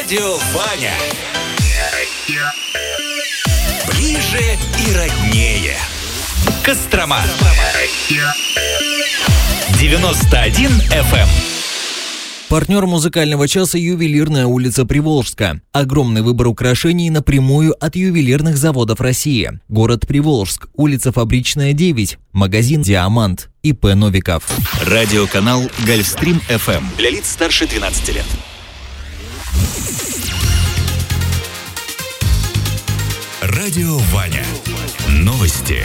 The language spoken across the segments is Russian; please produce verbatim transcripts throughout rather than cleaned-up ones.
Радио Ваня. Ближе и роднее. Кострома. девяносто один эф эм. Партнер музыкального часа — ювелирная улица Приволжска. Огромный выбор украшений напрямую от ювелирных заводов России. Город Приволжск, улица Фабричная, девять. Магазин «Диамант». и пэ Новиков. Радиоканал Гольфстрим эф эм. Для лиц старше двенадцати лет. Радио Ваня. Новости.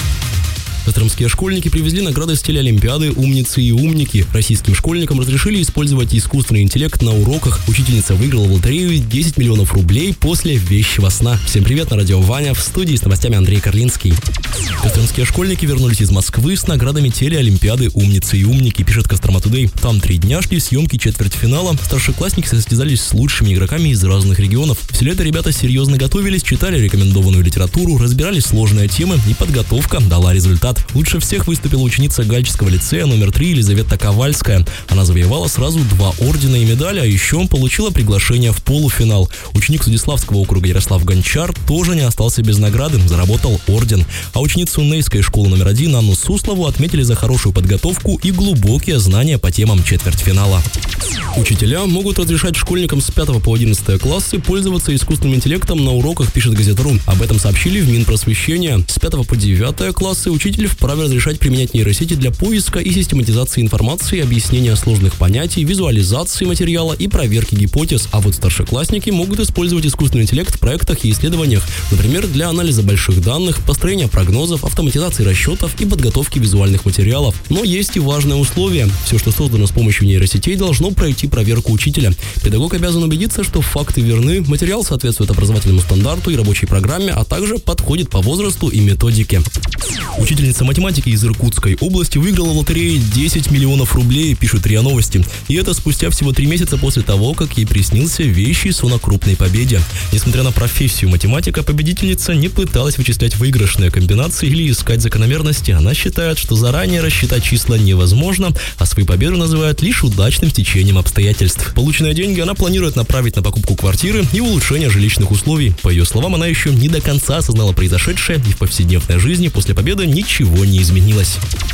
Костромские школьники привезли награды с телеолимпиады «Умницы и умники». Российским школьникам разрешили использовать искусственный интеллект на уроках. Учительница выиграла в лотерею десять миллионов рублей после вещего сна. Всем привет, на радио Ваня. В студии с новостями Андрей Карлинский. Костромские школьники вернулись из Москвы с наградами телеолимпиады «Умницы и умники», пишет Кострома Тудей. Там три дня шли съемки четвертьфинала. Старшеклассники состязались с лучшими игроками из разных регионов. Все лето ребята серьезно готовились, читали рекомендованную литературу, разбирали сложные темы, и подготовка дала результат. Лучше всех выступила ученица Гальческого лицея номер три Елизавета Ковальская. Она завоевала сразу два ордена и медали, а еще получила приглашение в полуфинал. Ученик Судиславского округа Ярослав Гончар тоже не остался без награды, заработал орден. А ученицу Нейской школы номер один Анну Суслову отметили за хорошую подготовку и глубокие знания по темам четвертьфинала. Учителя могут разрешать школьникам с пятого по одиннадцатый классы пользоваться искусственным интеллектом на уроках, пишет Газета.ру. Об этом сообщили в Минпросвещения. С пятого по девятый классы учитель вправе разрешать применять нейросети для поиска и систематизации информации, объяснения сложных понятий, визуализации материала и проверки гипотез. А вот старшеклассники могут использовать искусственный интеллект в проектах и исследованиях, например, для анализа больших данных, построения прогнозов, автоматизации расчетов и подготовки визуальных материалов. Но есть и важное условие. Все, что создано с помощью нейросетей, должно пройти проверку учителя. Педагог обязан убедиться, что факты верны, материал соответствует образовательному стандарту и рабочей программе, а также подходит по возрасту и методике. Учительница математики из Иркутской области выиграла в лотерее десять миллионов рублей, пишут РИА Новости. И это спустя всего три месяца после того, как ей приснился вещий сон о крупной победе. Несмотря на профессию математика, победительница не пыталась вычислять выигрышные комбинации или искать закономерности. Она считает, что заранее рассчитать числа невозможно, а свою победу называет лишь удачным течением обстоятельств. Полученные деньги она планирует направить на покупку квартиры и улучшение жилищных условий. По ее словам, она еще не до конца осознала произошедшее, и в повседневной жизни после победы ничего не изменилось.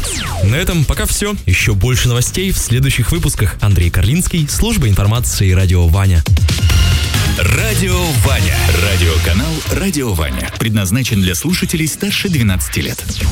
На этом пока все. Еще больше новостей в следующих выпусках. Андрей Карлинский, служба информации «Радио Ваня». Радио Ваня. Радиоканал Радио Ваня. Предназначен для слушателей старше двенадцати лет.